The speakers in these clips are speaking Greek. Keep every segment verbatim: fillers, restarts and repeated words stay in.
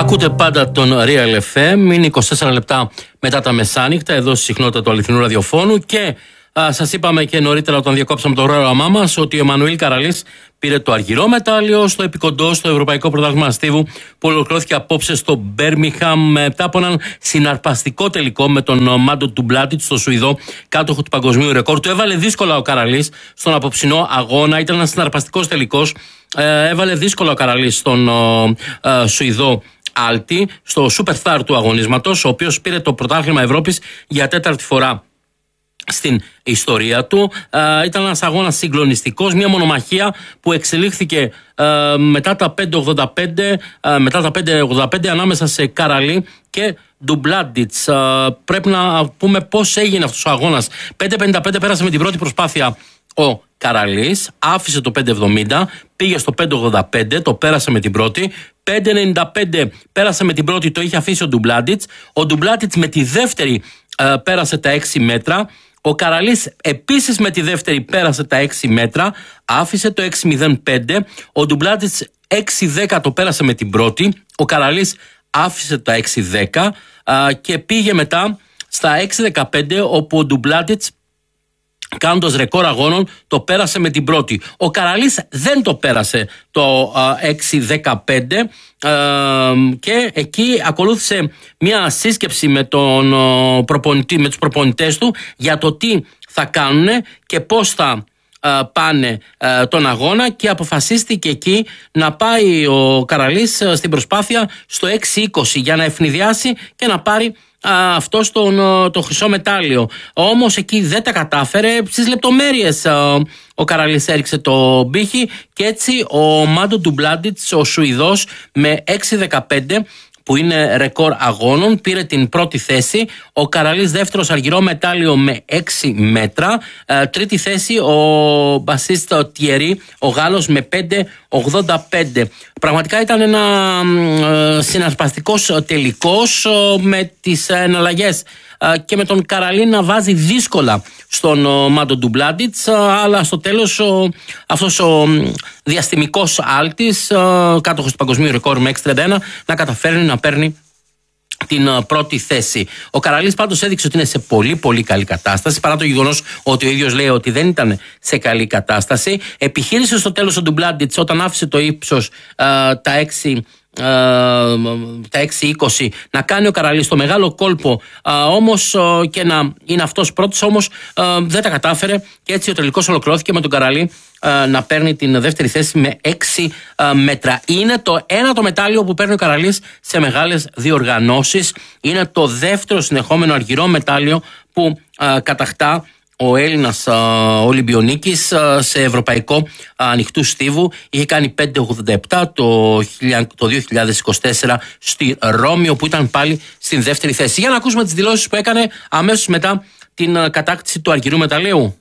Ακούτε πάντα τον Real εφ εμ, είναι είκοσι τέσσερα λεπτά μετά τα μεσάνυχτα, εδώ στη συχνότητα του αληθινού ραδιοφώνου και α, σας είπαμε και νωρίτερα όταν διακόψαμε το πρόγραμμά μας ότι ο Εμμανουήλ Καραλής πήρε το αργυρό μετάλλιο στο επικοντό στο Ευρωπαϊκό Πρωτάθλημα Στίβου που ολοκληρώθηκε απόψε στο Μπέρμιγχαμ μετά από έναν συναρπαστικό τελικό με τον Μάντο Ντουμπλάτιτς, το Σουηδό κάτοχο του παγκοσμίου ρεκόρ. Του έβαλε δύσκολα ο Καραλής στον απόψινό αγώνα, ήταν ένας συναρπαστικός τελικός. Ε, έβαλε δύσκολα ο Καραλής στον ε, Σουηδό Άλτη, στο superstar του αγωνίσματος, ο οποίος πήρε το πρωτάθλημα Ευρώπης για τέταρτη φορά στην ιστορία του. Ε, ήταν ένας αγώνας συγκλονιστικός, μια μονομαχία που εξελίχθηκε ε, μετά τα πέντε ογδόντα πέντε, ε, μετά τα πέντε ογδόντα πέντε ανάμεσα σε Καραλή και Ντουμπλάτιτς. Ε, πρέπει να πούμε πώς έγινε αυτός ο αγώνας. πέντε πενήντα πέντε πέρασε με την πρώτη προσπάθεια ο Καραλής, άφησε το πέντε εβδομήντα, πήγε στο πέντε ογδόντα πέντε, το πέρασε με την πρώτη. πέντε ενενήντα πέντε πέρασε με την πρώτη, το είχε αφήσει ο Ντουμπλάτιτς. Ο Ντουμπλάτιτς με τη δεύτερη ε, πέρασε τα έξι μέτρα. Ο Καραλής επίσης με τη δεύτερη πέρασε τα έξι μέτρα, άφησε το έξι μηδέν πέντε. Ο Ντουμπλάτιτς έξι δέκα το πέρασε με την πρώτη. Ο Καραλής άφησε τα έξι δέκα ε, και πήγε μετά στα έξι δεκαπέντε, όπου ο Ντουμπλάτιτς, κάνοντας ρεκόρ αγώνων, το πέρασε με την πρώτη. Ο Καραλής δεν το πέρασε το έξι δεκαπέντε και εκεί ακολούθησε μια σύσκεψη με, τον προπονητή, με τους προπονητές του για το τι θα κάνουν και πώς θα πάνε τον αγώνα και αποφασίστηκε εκεί να πάει ο Καραλής στην προσπάθεια στο έξι είκοσι για να ευνηδιάσει και να πάρει αυτό στον, το χρυσό μετάλλιο. Όμως εκεί δεν τα κατάφερε. Στις λεπτομέρειες ο Καραλής έριξε το πύχη και έτσι ο Μάντο Ντουμπλάτιτς, ο Σουηδός, με έξι δεκαπέντε, που είναι ρεκόρ αγώνων, πήρε την πρώτη θέση. Ο Καραλής δεύτερος, αργυρό μετάλλιο με έξι μέτρα. Ε, τρίτη θέση ο Μπασίστ Τιερί, ο Γάλλος, με πέντε ογδόντα πέντε. Πραγματικά ήταν ένα ε, συναρπαστικός τελικός ε, με τις εναλλαγές ε, και με τον Καραλή να βάζει δύσκολα στον ε, Μάντο Ντουμπλάτιτς, ε, αλλά στο τέλος ε, αυτός ο ε, διαστημικός Άλτης, ε, κάτοχος του παγκοσμίου ρεκόρ με έξι τριάντα ένα, να καταφέρνει να παίρνει την uh, πρώτη θέση. Ο Καραλής πάντως έδειξε ότι είναι σε πολύ πολύ καλή κατάσταση, παρά το γεγονός ότι ο ίδιος λέει ότι δεν ήταν σε καλή κατάσταση. Επιχείρησε στο τέλος ο Ντουμπλάτιτς, όταν άφησε το ύψος uh, τα έξι Uh, τα έξι είκοσι, να κάνει ο Καραλής το μεγάλο κόλπο, uh, όμως uh, και να είναι αυτός πρώτος, όμως uh, δεν τα κατάφερε και έτσι ο τελικός ολοκληρώθηκε με τον Καραλή uh, να παίρνει την δεύτερη θέση με έξι uh, μέτρα. Είναι το ένα το μετάλλιο που παίρνει ο Καραλής σε μεγάλες διοργανώσεις. Είναι το δεύτερο συνεχόμενο αργυρό μετάλλιο που uh, κατακτά ο Έλληνας Ολυμπιονίκης σε ευρωπαϊκό ανοιχτού στίβου. Είχε κάνει πέντε ογδόντα επτά το, το δύο χιλιάδες είκοσι τέσσερα στη Ρώμη, όπου ήταν πάλι στην δεύτερη θέση. Για να ακούσουμε τις δηλώσεις που έκανε αμέσως μετά την κατάκτηση του αργυρού μεταλλίου.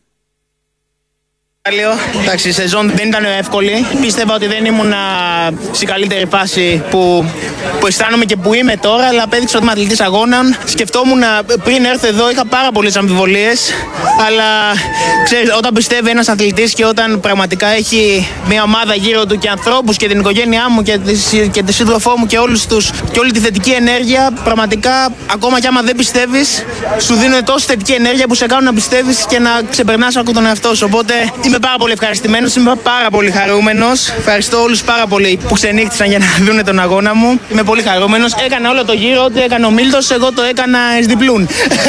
Εντάξει, η σεζόν δεν ήταν εύκολη. Πίστευα ότι δεν ήμουν στην καλύτερη φάση που, που αισθάνομαι και που είμαι τώρα, αλλά απέδειξα ότι είμαι αθλητής αγώνων. Σκεφτόμουν πριν έρθω εδώ, είχα πάρα πολλές αμφιβολίες, αλλά ξέρεις, όταν πιστεύει ένας αθλητής και όταν πραγματικά έχει μια ομάδα γύρω του και ανθρώπους και την οικογένειά μου και τη, και τη σύντροφό μου και, όλους τους, και όλη τη θετική ενέργεια, πραγματικά ακόμα κι άμα δεν πιστεύεις, σου δίνουν τόση θετική ενέργεια που σε κάνουν να πιστεύεις και να ξεπερνάς ακόμα τον εαυτό σου. Οπότε είμαι πάρα πολύ ευχαριστημένος, είμαι πάρα πολύ χαρούμενος. Ευχαριστώ όλους πάρα πολύ που ξενύχτησαν για να δουν τον αγώνα μου. Είμαι πολύ χαρούμενος. Έκανα όλο το γύρο, ό,τι έκανε ο Μίλτος, εγώ το έκανα εις διπλούν.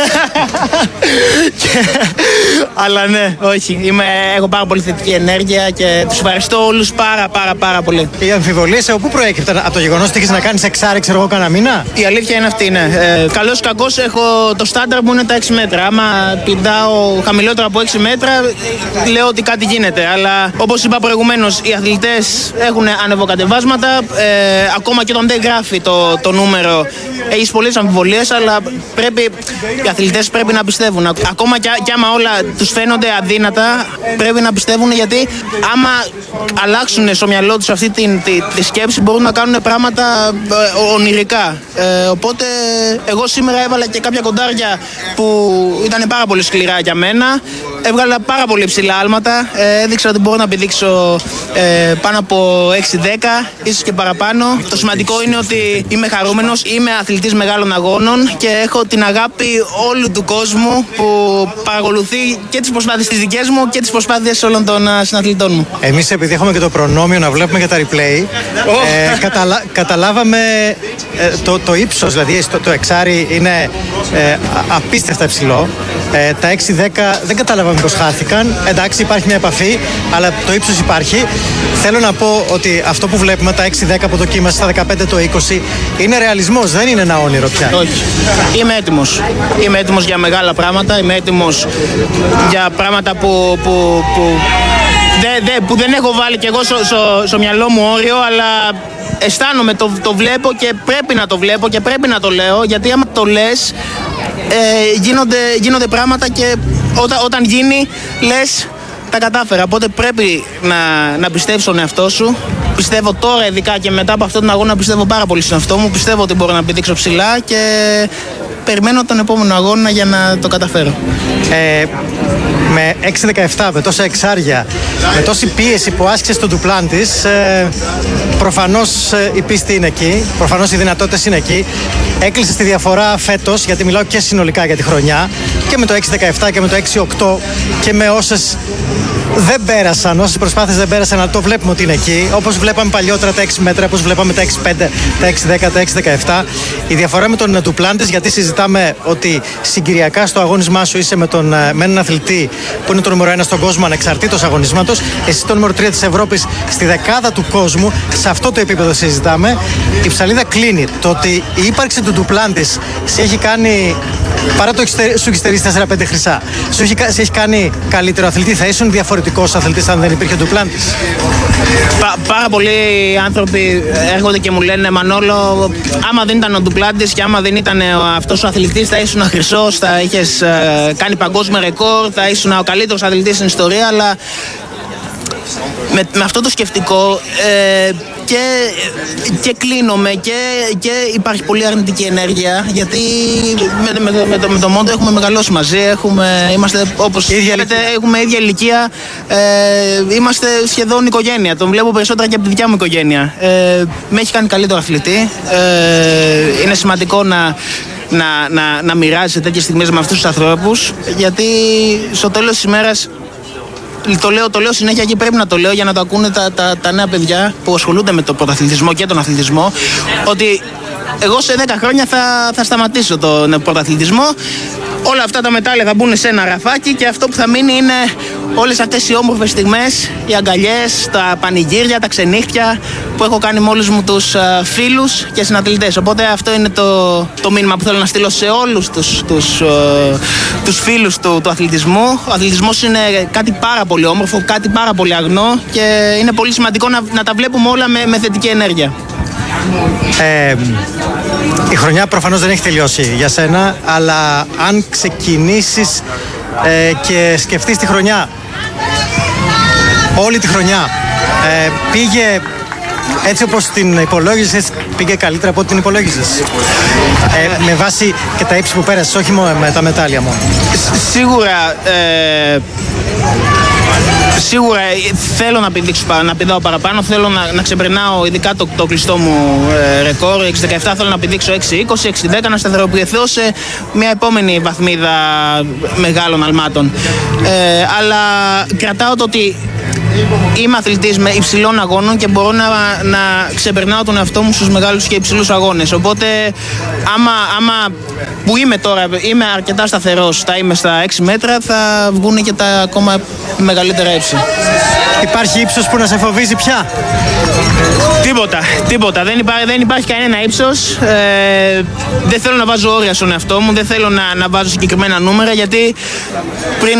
Αλλά ναι, όχι. Είμαι, έχω πάρα πολύ θετική ενέργεια και τους ευχαριστώ όλους πάρα πάρα πάρα πολύ. Οι αμφιβολίες από πού προέκυπταν? Από το γεγονός ότι έχεις να κάνεις εξάρι, ξέρω εγώ, κανένα μήνα? Η αλήθεια είναι αυτή, ναι. Ε, καλώς ή κακώς έχω το στάνταρ μου είναι τα έξι μέτρα. Άμα πηδάω χαμηλότερα από έξι μέτρα, λέω ότι κάτι γίνεται. Αλλά όπως είπα προηγουμένως, οι αθλητές έχουν ανεβοκατεβάσματα. Ε, ακόμα και όταν δεν γράφει το, το νούμερο, έχεις πολλές αμφιβολίες, αλλά πρέπει, οι αθλητές πρέπει να πιστεύουν. Ακόμα και, και άμα όλα τους φαίνονται αδύνατα, πρέπει να πιστεύουν, γιατί άμα αλλάξουν στο μυαλό τους αυτή τη, τη, τη σκέψη, μπορούν να κάνουν πράγματα ε, ονειρικά. Ε, οπότε εγώ σήμερα έβαλα και κάποια κοντάρια που ήταν πάρα πολύ σκληρά για μένα. έβγαλα πάρα πολύ ψηλά άλματα. Ε, έδειξα ότι μπορώ να πηδήξω ε, πάνω από έξι δέκα, ίσως και παραπάνω. Το σημαντικό είναι ότι είμαι χαρούμενος, είμαι αθλητής μεγάλων αγώνων και έχω την αγάπη όλου του κόσμου που παρακολουθεί και τις προσπάθειες τις δικές μου και τις προσπάθειες όλων των uh, συναθλητών μου. Εμείς, επειδή έχουμε και το προνόμιο να βλέπουμε και τα replay, oh. ε, καταλα, καταλάβαμε ε, το, το ύψος, δηλαδή το, το εξάρι είναι ε, απίστευτα υψηλό. Ε, τα έξι δέκα δεν καταλάβαμε πως χάθηκαν. Εντάξει, υπάρχει μια επαφή, αλλά το ύψος υπάρχει. Θέλω να πω ότι αυτό που βλέπουμε, τα έξι δέκα που δοκίμασα, στα δεκαπέντε το είκοσι, είναι ρεαλισμός, δεν είναι ένα όνειρο πια. Όχι. Είμαι έτοιμος. Είμαι έτοιμος για μεγάλα πράγματα. Είμαι έτοιμος για πράγματα που, που, που, δε, δε, που δεν έχω βάλει κι εγώ στο, στο, στο μυαλό μου όριο, αλλά αισθάνομαι, το, το βλέπω και πρέπει να το βλέπω και πρέπει να το λέω, γιατί άμα το λες ε, γίνονται, γίνονται πράγματα και όταν, όταν γίνει λες τα κατάφερα. Οπότε πρέπει να, να πιστεύεις στον εαυτό σου. Πιστεύω τώρα, ειδικά και μετά από αυτόν τον αγώνα, πιστεύω πάρα πολύ στον εαυτό μου. Πιστεύω ότι μπορώ να πηδήξω ψηλά και περιμένω τον επόμενο αγώνα για να το καταφέρω. Ε, με έξι δεκαεπτά, με τόσα εξάρια, με τόση πίεση που άσκησε στο Ντουπλάντης, ε, προφανώς ε, η πίστη είναι εκεί, προφανώς οι δυνατότητες είναι εκεί. Έκλεισε τη διαφορά φέτος, γιατί μιλάω και συνολικά για τη χρονιά, και με το έξι δεκαεπτά και με το έξι οκτώ και με όσες δεν πέρασαν, όσες προσπάθειες δεν πέρασαν, αλλά το βλέπουμε ότι είναι εκεί. Όπως βλέπαμε παλιότερα τα έξι μέτρα, όπως βλέπαμε τα έξι πέντε, τα έξι δέκα, τα έξι δεκαεπτά. Η διαφορά με τον Ντουπλάντης, γιατί συζητάμε ότι συγκυριακά στο αγώνισμά σου είσαι με, τον, με έναν αθλητή που είναι το νούμερο ένα στον κόσμο ανεξαρτήτως αγωνίσματος, εσύ το νούμερο τρία της Ευρώπης στη δεκάδα του κόσμου, σε αυτό το επίπεδο συζητάμε. Η ψαλίδα κλείνει. Το ότι η ύπαρξη του Ντουπλάντης σε έχει κάνει, παρά το σου έχει στερήσει τέσσερα πέντε χρυσά, σου έχει, σε έχει κάνει καλύτερο αθλητή. Θα ήσουν διαφορετικός αθλητής αν δεν υπήρχε Ντουπλάντης? Πα, πάρα πολλοί άνθρωποι έρχονται και μου λένε, Μανόλο, άμα δεν ήταν ο Ντουπλάντης και άμα δεν ήταν αυτός ο αθλητής, θα ήσουν χρυσός, θα είχες ε, κάνει παγκόσμιο ρεκόρ, θα ήσουν ο καλύτερος αθλητής στην ιστορία. Αλλά με, με αυτό το σκεφτικό ε, και, και κλείνομαι και, και υπάρχει πολύ αρνητική ενέργεια, γιατί με, με, με, με, το, με το Μόντο έχουμε μεγαλώσει μαζί, έχουμε, είμαστε όπως βλέπετε, έχουμε ίδια ηλικία, ε, είμαστε σχεδόν οικογένεια, τον βλέπω περισσότερα και από τη δικιά μου οικογένεια. Ε, με έχει κάνει καλύτερο αθλητή, ε, είναι σημαντικό να να, να, να μοιράζεσαι τέτοιες στιγμές με αυτούς τους ανθρώπους, γιατί στο τέλος της ημέρας Το λέω, το λέω συνέχεια και πρέπει να το λέω για να το ακούνε τα, τα, τα νέα παιδιά που ασχολούνται με τον πρωταθλητισμό και τον αθλητισμό, ότι εγώ σε δέκα χρόνια θα, θα σταματήσω τον πρωταθλητισμό. Όλα αυτά τα μετάλλια θα μπουν σε ένα ραφάκι και αυτό που θα μείνει είναι όλες αυτές οι όμορφες στιγμές, οι αγκαλιές, τα πανηγύρια, τα ξενύχτια που έχω κάνει με όλους μου τους φίλους και συναθλητές. Οπότε αυτό είναι το, το μήνυμα που θέλω να στείλω σε όλους τους, τους, τους φίλους του, του αθλητισμού. Ο αθλητισμός είναι κάτι πάρα πολύ όμορφο, κάτι πάρα πολύ αγνό και είναι πολύ σημαντικό να, να τα βλέπουμε όλα με, με θετική ενέργεια. Ε, η χρονιά προφανώς δεν έχει τελειώσει για σένα, αλλά αν ξεκινήσεις ε, και σκεφτείς τη χρονιά, όλη τη χρονιά, ε, πήγε έτσι όπως την υπολόγισες, πήγε καλύτερα από ό,τι την υπολόγισες? Ε, με βάση και τα ύψη που πέρασες, όχι μόνο με τα μετάλλια μόνο. Σίγουρα ε, Σίγουρα θέλω να πηδήξω, να πηδάω παραπάνω, θέλω να, να ξεπερνάω ειδικά το, το κλειστό μου ε, ρεκόρ. έξι δεκαεπτά θέλω να πηδήξω έξι είκοσι, έξι δέκα, να σταθεροποιηθώ σε μια επόμενη βαθμίδα μεγάλων αλμάτων. Ε, αλλά κρατάω το ότι είμαι αθλητής με υψηλών αγώνων και μπορώ να, να ξεπερνάω τον εαυτό μου στους μεγάλους και υψηλούς αγώνες. Οπότε άμα, άμα που είμαι τώρα, είμαι αρκετά σταθερός, θα είμαι στα έξι μέτρα, θα βγουν και τα ακόμα μεγαλύτερα ύψη. Υπάρχει ύψος που να σε φοβίζει πια? Τίποτα, τίποτα. Δεν υπάρχει, δεν υπάρχει κανένα ύψος. Ε, δεν θέλω να βάζω όρια στον εαυτό μου, δεν θέλω να, να βάζω συγκεκριμένα νούμερα, γιατί πριν...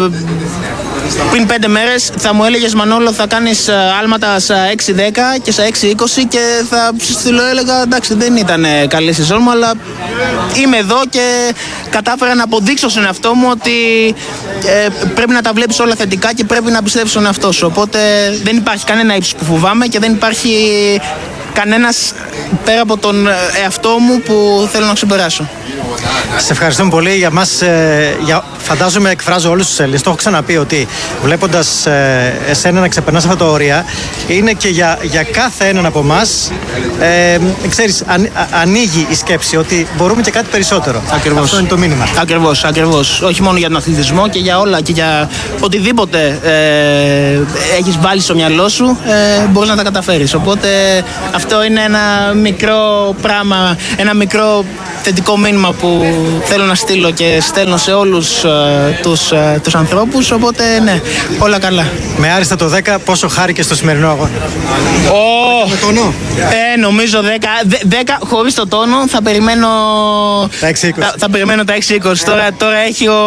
Πριν πέντε μέρες θα μου έλεγες, Μανόλο, θα κάνεις άλματα στα έξι δέκα και στα έξι είκοσι και θα στείλω, έλεγα εντάξει, δεν ήταν καλή σεζόν μου, αλλά είμαι εδώ και κατάφερα να αποδείξω στον εαυτό μου ότι ε, πρέπει να τα βλέπεις όλα θετικά και πρέπει να πιστεύεις στον εαυτό σου. Οπότε δεν υπάρχει κανένα ύψος που φοβάμαι και δεν υπάρχει κανένας πέρα από τον εαυτό μου που θέλω να ξεπεράσω. Σε ευχαριστούμε πολύ. Για μας, ε, για, φαντάζομαι εκφράζω όλους τους Έλληνες. Το έχω ξαναπεί ότι βλέποντας ε, εσένα να ξεπερνάς αυτά τα όρια, είναι και για, για κάθε έναν από εμάς, ε, ξέρεις, αν, α, ανοίγει η σκέψη ότι μπορούμε και κάτι περισσότερο. Ακριβώς. Αυτό είναι το μήνυμα. Ακριβώς, ακριβώς. Όχι μόνο για τον αθλητισμό και για όλα και για οτιδήποτε ε, έχεις βάλει στο μυαλό σου, ε, μπορείς να τα καταφέρεις. Οπότε αυτό είναι ένα μικρό πράγμα, ένα μικρό θετικό μήνυμα που θέλω να στείλω και στέλνω σε όλους ε, τους, ε, τους ανθρώπους, οπότε ναι, όλα καλά. Με άριστα το δέκα, πόσο χάρηκες στο σημερινό αγώνα? Oh, με τόνο. Ε, νομίζω δέκα, δέκα χωρίς το τόνο θα περιμένω τα έξι είκοσι. Θα, θα περιμένω τα έξι είκοσι. Τώρα, τώρα έχει ο...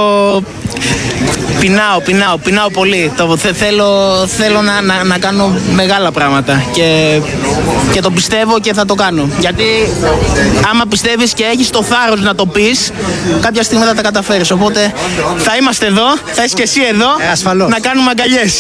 Πεινάω, πεινάω, πεινάω πολύ. Το, θε, θέλω θέλω να, να, να κάνω μεγάλα πράγματα και, και το πιστεύω και θα το κάνω. Γιατί άμα πιστεύεις και έχεις το θάρρος να το πεις, κάποια στιγμή θα τα καταφέρεις. Οπότε θα είμαστε εδώ, θα είσαι και εσύ εδώ, ε, να κάνουμε αγκαλιές.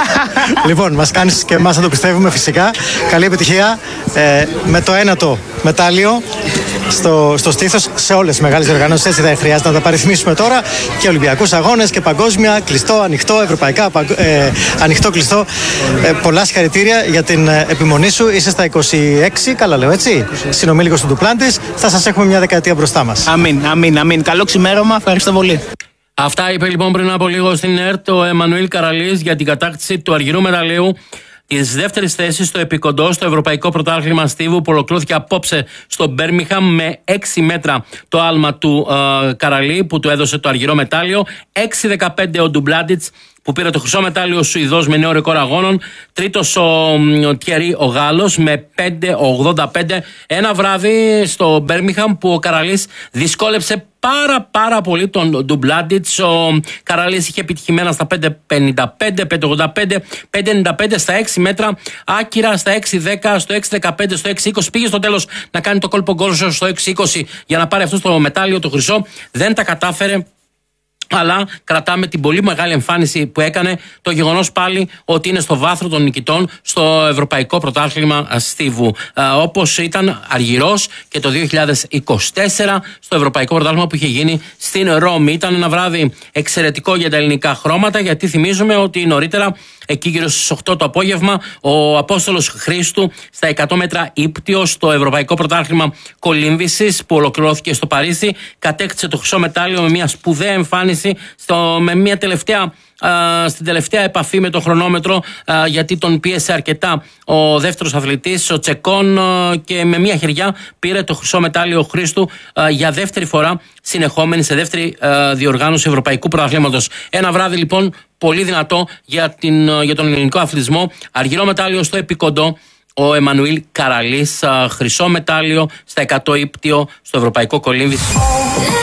Λοιπόν, μας κάνεις και εμάς να το πιστεύουμε φυσικά. Καλή επιτυχία ε, με το ένατο μετάλλιο στο, στο στήθος σε όλες τις μεγάλες οργανώσεις. Έτσι δεν χρειάζεται να τα παριθμίσουμε τώρα. Και Ολυμπιακούς Αγώνες και παγκόσμια, κλειστό, ανοιχτό, ευρωπαϊκά, ε, ανοιχτό, κλειστό. Ε, πολλά συγχαρητήρια για την επιμονή σου. Είσαι στα είκοσι έξι, καλά λέω έτσι. Συνομήλικος του Duplantis. Θα σας έχουμε μια δεκαετία μπροστά μας. Αμήν, αμήν, αμήν. Καλό ξημέρωμα. Ευχαριστώ πολύ. Αυτά είπε λοιπόν πριν από λίγο στην ΕΡΤ ο Εμμανουήλ Καραλής για την κατάκτηση του αργυρού μεταλλίου τη δεύτερη θέση στο επικοντό στο Ευρωπαϊκό Πρωτάθλημα Στίβου που ολοκληρώθηκε απόψε στο Μπέρμιχαμ με έξι μέτρα το άλμα του ε, Καραλή που του έδωσε το αργυρό μετάλλιο. έξι δεκαπέντε ο Ντουμπλάντιτς που πήρε το χρυσό μετάλλιο, ο Σουηδός με νέο ρεκόρ αγώνων. Τρίτος ο, ο Τιερί ο Γάλλος με πέντε ογδόντα πέντε. Ένα βράδυ στο Μπέρμιχαμ που ο Καραλής δυσκόλεψε πάρα πάρα πολύ τον Ντουμπλάντιτς. Ο Καραλής είχε επιτυχημένα στα πέντε πενήντα πέντε, πέντε ογδόντα πέντε, πέντε ενενήντα πέντε στα έξι μέτρα. Άκυρα στα έξι δέκα, στο έξι δεκαπέντε, στο έξι είκοσι. Πήγε στο τέλος να κάνει το κόλπο γκολ στο έξι είκοσι για να πάρει αυτό το μετάλλιο, το χρυσό. Δεν τα κατάφερε. Αλλά κρατάμε την πολύ μεγάλη εμφάνιση που έκανε, το γεγονός πάλι ότι είναι στο βάθρο των νικητών στο Ευρωπαϊκό Πρωτάθλημα Στίβου. Ε, όπως ήταν αργυρός και το δύο χιλιάδες είκοσι τέσσερα στο Ευρωπαϊκό Πρωτάθλημα που είχε γίνει στην Ρώμη. Ήταν ένα βράδυ εξαιρετικό για τα ελληνικά χρώματα, γιατί θυμίζουμε ότι νωρίτερα, εκεί γύρω στις οκτώ το απόγευμα, ο Απόστολος Χρήστου στα εκατό μέτρα ύπτιο στο Ευρωπαϊκό Πρωτάθλημα Κολύμβησης που ολοκληρώθηκε στο Παρίσι κατέκτησε το χρυσό μετάλλιο με μια σπουδαία εμφάνιση, στο, με μια τελευταία, α, στην τελευταία επαφή με το χρονόμετρο, α, γιατί τον πίεσε αρκετά ο δεύτερος αθλητής, ο Τσεκών, α, και με μια χεριά πήρε το χρυσό μετάλλιο ο Χρήστου α, για δεύτερη φορά συνεχόμενη σε δεύτερη α, διοργάνωση Ευρωπαϊκού Πρωταθλήματος. Ένα βράδυ λοιπόν πολύ δυνατό για, την, για τον ελληνικό αθλητισμό. Αργυρό μετάλλιο στο επικοντό ο Εμμανουήλ Καραλής, χρυσό μετάλλιο στα εκατό ύπτιο στο Ευρωπαϊκό Κολύμβηση.